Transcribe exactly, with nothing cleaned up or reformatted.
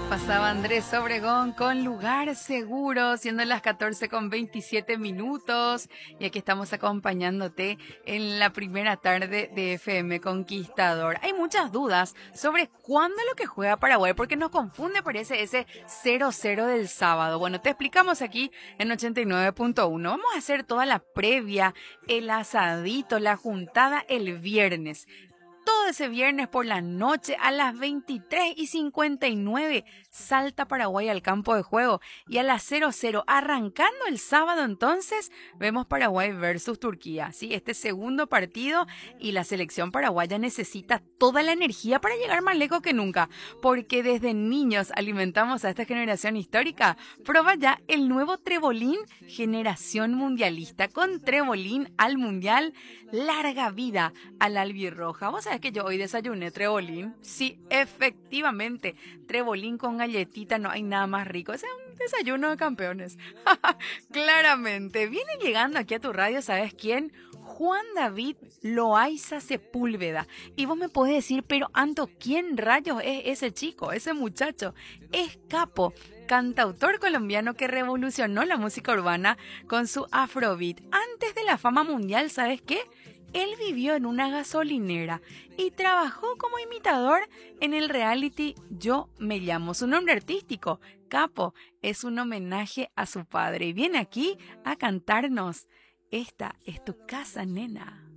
Pasaba Andrés Obregón con Lugar Seguro, siendo las catorce con veintisiete minutos. Y aquí estamos acompañándote en la primera tarde de F M Conquistador. Hay muchas dudas sobre cuándo es lo que juega Paraguay, porque nos confunde, parece, ese cero cero del sábado. Bueno, te explicamos aquí en ochenta y nueve punto uno. Vamos a hacer toda la previa, el asadito, la juntada el viernes. Todo ese viernes por la noche a las veintitrés y cincuenta y nueve salta Paraguay al campo de juego, y a las cero cero arrancando el sábado entonces vemos Paraguay versus Turquía. Sí, este segundo partido, y la selección paraguaya necesita toda la energía para llegar más lejos que nunca, porque desde niños alimentamos a esta generación histórica. Prueba ya el nuevo Trebolín Generación Mundialista, con Trebolín al Mundial, larga vida al albirroja. ¿Vos sabés que yo hoy desayuné Trebolín? Sí, efectivamente, Trebolín con galletita, no hay nada más rico. Ese es un desayuno de campeones. Claramente. Viene llegando aquí a tu radio, ¿sabes quién? Juan David Loaiza Sepúlveda. Y vos me podés decir, pero Anto, ¿quién rayos es ese chico, ese muchacho? Es Capo, cantautor colombiano que revolucionó la música urbana con su Afrobeat. Antes de la fama mundial, ¿sabes qué? Él vivió en una gasolinera y trabajó como imitador en el reality Yo Me Llamo. Su nombre artístico, Capo, es un homenaje a su padre. Y viene aquí a cantarnos Esta es tu casa, nena.